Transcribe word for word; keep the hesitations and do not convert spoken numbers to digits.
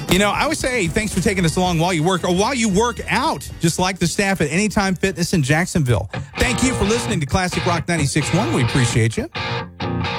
You know, I always say, hey, thanks for taking us along while you work or while you work out, just like the staff at Anytime Fitness in Jacksonville. Thank you for listening to Classic Rock ninety-six point one. We appreciate you.